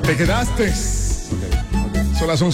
Te quedaste. Son las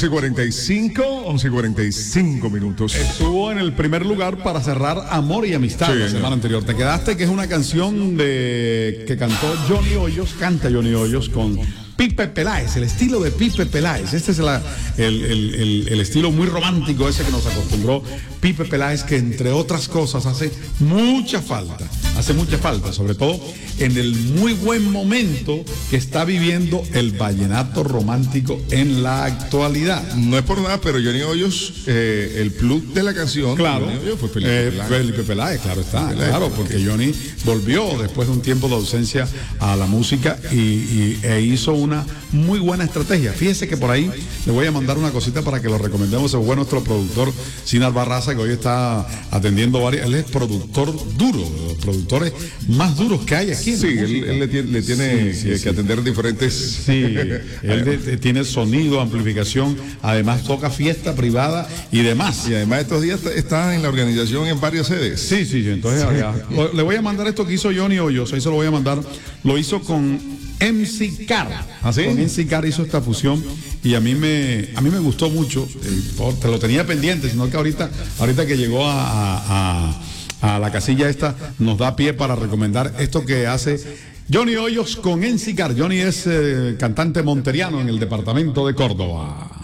11:45 minutos. Estuvo en el primer lugar para cerrar Amor y Amistad la semana anterior. Te quedaste, que es una canción que cantó Johnny Hoyos, canta Johnny Hoyos con Pipe Peláez, el estilo de Pipe Peláez. Este es el estilo muy romántico ese que nos acostumbró Pipe Peláez, que entre otras cosas hace mucha falta, sobre todo en el muy buen momento que está viviendo el vallenato romántico en la actualidad. No es por nada, pero Johnny Hoyos, el plug de la canción, claro, Johnny Hoyos fue Felipe Peláez. Claro está, claro, porque Johnny volvió después de un tiempo de ausencia a la música e hizo una muy buena estrategia. Fíjese que por ahí le voy a mandar una cosita para que lo recomendemos. Es nuestro productor Sinar Barraza, que hoy está atendiendo varias. Él es productor duro, de los productores más duros que hay aquí. Sí, él le tiene que atender diferentes. Sí, él tiene sonido, amplificación, además toca fiesta privada y demás. Y además estos días está en la organización en varias sedes. Sí, entonces le voy a mandar esto que hizo Johnny Hoyos, ahí se lo voy a mandar. Lo hizo con MC Car. ¿Ah, sí? Con MC Car hizo esta fusión y a mí me gustó mucho. Te lo tenía pendiente, sino que ahorita que llegó a la casilla esta, nos da pie para recomendar esto que hace Johnny Hoyos con MC Car. Johnny es cantante monteriano en el departamento de Córdoba.